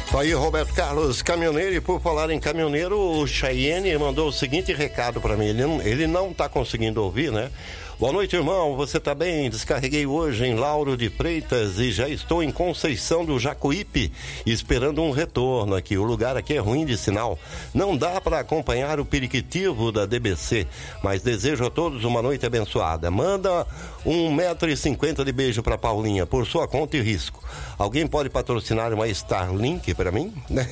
Aí, Roberto Carlos, caminhoneiro, e por falar em caminhoneiro, o Cheyenne mandou o seguinte recado para mim, ele não tá conseguindo ouvir, né? Boa noite, irmão, você tá bem? Descarreguei hoje em Lauro de Freitas e já estou em Conceição do Jacuípe, esperando um retorno aqui. O lugar aqui é ruim de sinal, não dá para acompanhar o periquitivo da DBC, mas desejo a todos uma noite abençoada. Manda 1,50 m de beijo para Paulinha, por sua conta e risco. Alguém pode patrocinar uma Starlink para mim?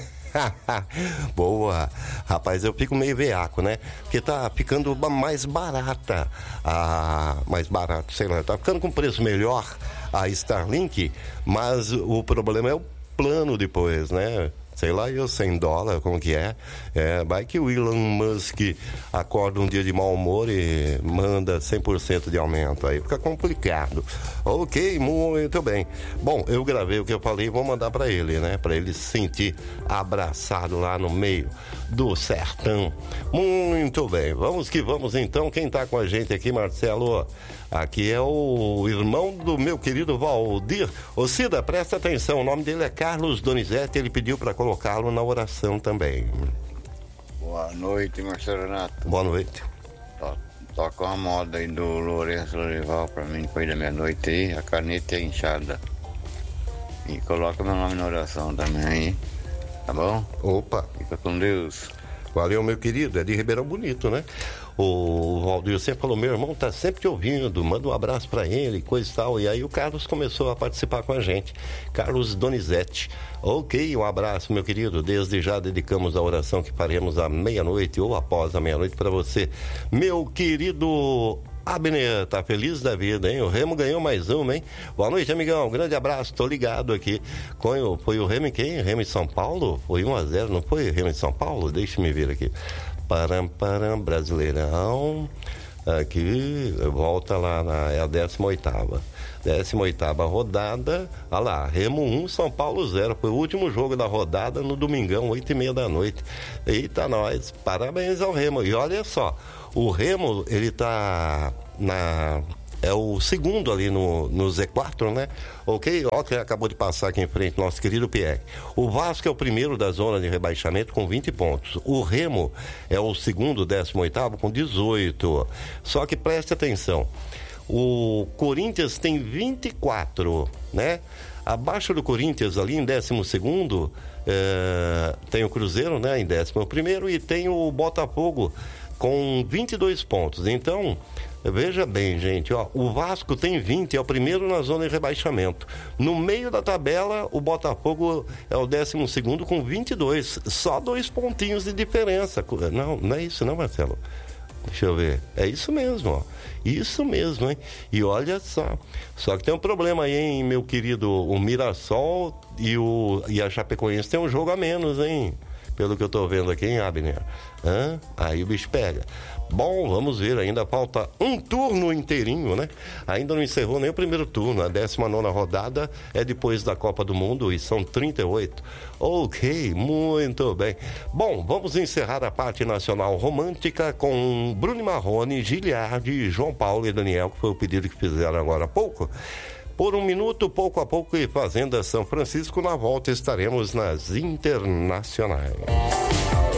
Boa, rapaz, eu fico meio veaco, né? Porque tá ficando mais barata, mais barato, sei lá, tá ficando com preço melhor a Starlink, mas o problema é o plano depois, né? Sei lá, eu $100, como que é? Vai que o Elon Musk acorda um dia de mau humor e manda 100% de aumento, aí fica complicado. Ok, muito bem. Bom, eu gravei o que eu falei e vou mandar pra ele, né? Pra ele se sentir abraçado lá no meio do sertão. Muito bem, vamos que vamos então. Quem tá com a gente aqui, Marcelo? Aqui é o irmão do meu querido Valdir. Ô Cida, presta atenção, o nome dele é Carlos Donizete, ele pediu para colocá-lo na oração também. Boa noite, Marcelo Renato. Boa noite. Toca uma moda aí do Lourenço Lorival pra mim, depois da meia-noite aí, a caneta é inchada. E coloca meu nome na oração também aí, tá bom? Opa. Fica com Deus. Valeu, meu querido, é de Ribeirão Bonito, né? O Valdir sempre falou, meu irmão tá sempre te ouvindo, manda um abraço pra ele, coisa e tal. E aí o Carlos começou a participar com a gente, Carlos Donizete. Ok, um abraço, meu querido. Desde já dedicamos a oração que faremos à meia-noite ou após a meia-noite para você, meu querido Abner. Tá feliz da vida, hein? O Remo ganhou mais uma, hein? Boa noite, amigão, grande abraço, tô ligado aqui. Foi o Remo quem? Remo em São Paulo? Foi 1-0, não foi Remo em São Paulo? Deixa-me ver aqui. Param, Brasileirão. Aqui, volta lá, é a 18ª. 18ª rodada. Olha lá, Remo 1, São Paulo 0. Foi o último jogo da rodada no domingão, 8h30 da noite. Eita, nós. Parabéns ao Remo. E olha só, o Remo, ele tá é o segundo ali no Z4, né? Ok? Ó, que acabou de passar aqui em frente, nosso querido Pierre. O Vasco é o primeiro da zona de rebaixamento com 20 pontos. O Remo é o segundo, 18º, com 18. Só que preste atenção. O Corinthians tem 24, né? Abaixo do Corinthians, ali em 12º, tem o Cruzeiro, né? Em 11º, e tem o Botafogo com 22 pontos. Então, veja bem, gente, ó, o Vasco tem 20, é o primeiro na zona de rebaixamento. No meio da tabela, o Botafogo é o 12º com 22, só 2 pontinhos de diferença. Não é isso não, Marcelo? Deixa eu ver, é isso mesmo, ó. Isso mesmo, hein? E olha só que tem um problema aí, hein, meu querido, o Mirassol e a Chapecoense tem um jogo a menos, hein? Pelo que eu tô vendo aqui, hein, Abner? Aí o bicho pega. Bom, vamos ver, ainda falta um turno inteirinho, né? Ainda não encerrou nem o primeiro turno, a 19ª rodada é depois da Copa do Mundo e são 38. Ok, muito bem. Bom, vamos encerrar a parte nacional romântica com Bruno Marrone, Giliardi, João Paulo e Daniel, que foi o pedido que fizeram agora há pouco. Por um minuto, pouco a pouco, e Fazenda São Francisco, na volta estaremos nas internacionais.